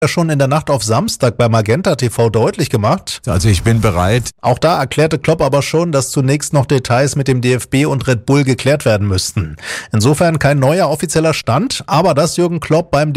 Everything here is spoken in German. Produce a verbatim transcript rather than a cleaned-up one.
schon in der Nacht auf Samstag bei Magenta T V deutlich gemacht. Also ich bin bereit. Auch da erklärte Klopp aber schon, dass zunächst noch Details mit dem D F B und Red Bull geklärt werden müssten. Insofern kein neuer offizieller Stand, aber dass Jürgen Klopp beim